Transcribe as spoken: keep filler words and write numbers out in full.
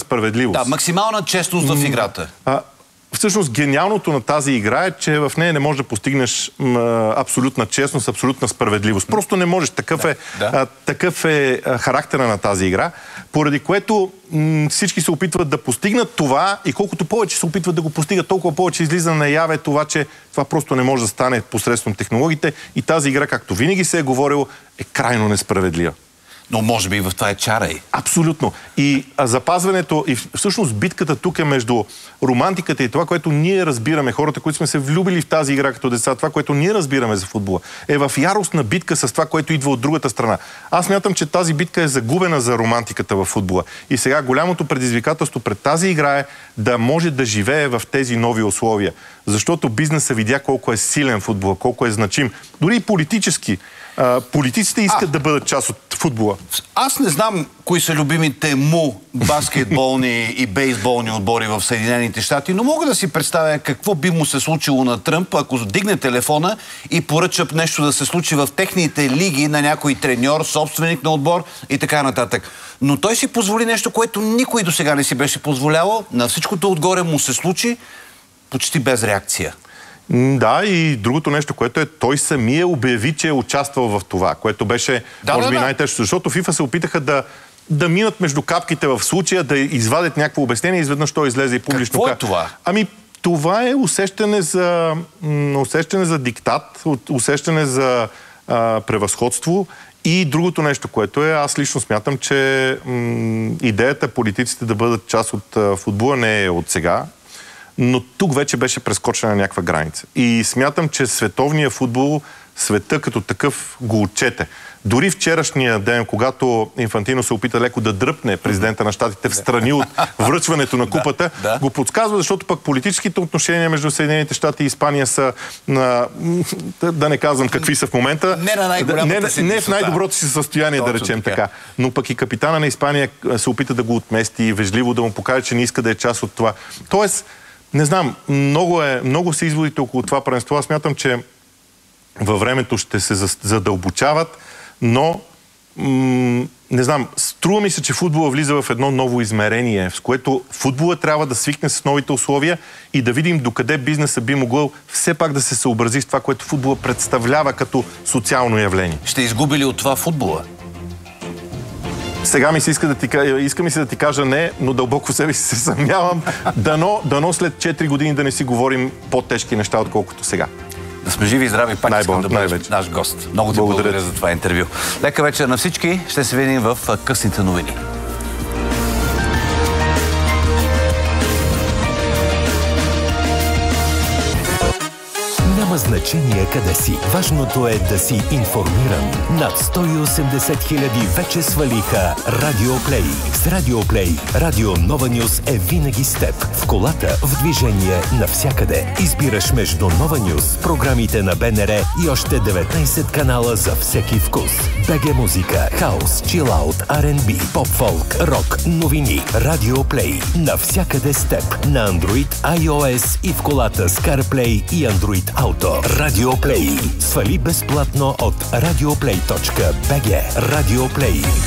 справедливост. Да, максимална честност в играта. А, всъщност гениалното на тази игра е, че в нея не можеш да постигнеш м, абсолютна честност, абсолютна справедливост. Просто не можеш. Такъв да, е, да. А, такъв е а, характера на тази игра, поради което м, всички се опитват да постигнат това и колкото повече се опитват да го постигат, толкова повече излиза наяве това, че това просто не може да стане посредством технологиите и тази игра, както винаги се е говорило, е крайно несправедлива. Но може би и в това е чара и. Абсолютно. И а, запазването, и всъщност битката тук е между романтиката и това, което ние разбираме, хората, които сме се влюбили в тази игра като деца, това, което ние разбираме за футбола, е в яростна битка с това, което идва от другата страна. Аз мятам, че тази битка е загубена за романтиката в футбола. И сега голямото предизвикателство пред тази игра е да може да живее в тези нови условия. Защото бизнесът видя колко е силен футбол, колко е значим. Дори и политически. А, политиците искат а, да бъдат част от футбола. Аз не знам кои са любимите му баскетболни и бейсболни отбори в Съединените щати, но мога да си представя какво би му се случило на Тръмп, ако дигне телефона и поръча нещо да се случи в техните лиги на някой треньор, собственик на отбор и така нататък. Но той си позволи нещо, което никой до сега не си беше позволявал. На всичкото отгоре му се случи почти без реакция. Да, и другото нещо, което е, той самия обяви, че е участвал в това, което беше, да, може би, да, да. най-тежко. Защото ФИФА се опитаха да, да минат между капките в случая, да извадят някакво обяснение и изведнъж той излезе и публично. Какво е това? Ами, това е усещане за, усещане за диктат, усещане за а, превъзходство. И другото нещо, което е, аз лично смятам, че м, идеята политиците да бъдат част от а, футбола не е от сега. Но тук вече беше прескочена някаква граница. И смятам, че световния футбол, света като такъв го отчете. Дори вчерашния ден, когато Инфантино се опита леко да дръпне президента на щатите в страни от връчването на купата, да, да. го подсказва, защото пък политическите отношения между Съединените щати и Испания са на... да не казвам какви са в момента. Не на най-голямата си Не, не в най-доброто си състояние, точно да речем така. така. Но пък и капитана на Испания се опита да го отмести, вежливо да му покаже, че не иска да е част от това. Тоест, не знам, много, е, много са изводите около това първенство. Аз смятам, че във времето ще се задълбочават, но не знам, струва ми се, че футбола влиза в едно ново измерение, с което футбола трябва да свикне с новите условия и да видим докъде бизнесът би могъл все пак да се съобрази с това, което футбола представлява като социално явление. Ще изгуби ли от това футбола? Сега ми се иска да ти, иска ми се да ти кажа не, но дълбоко в себе си се съмнявам. Дано, дано след четири години да не си говорим по-тежки неща, отколкото сега. Да сме живи и здрави, пак най искам да бъдеш наш гост. Много ти благодаря. благодаря за това интервю. Лека вечер на всички. Ще се видим в късните новини. Няма значение къде си. Важното е да си информиран. Над сто и осемдесет хиляди вече свалиха Радиоплей. С Радиоплей Радио Нова Нюз е винаги с теб. В колата, в движение, навсякъде. Избираш между Нова Нюз, програмите на БНР и още деветнайсет канала за всеки вкус. БГ музика, хаус, чилаут, Ар енд Би, поп-фолк, рок, новини. Радиоплей. Навсякъде с теб. На Android, iOS и в колата с CarPlay и Android Auto. Радиоплей. Свали безплатно от радиоплей точка би джи. Радиоплей.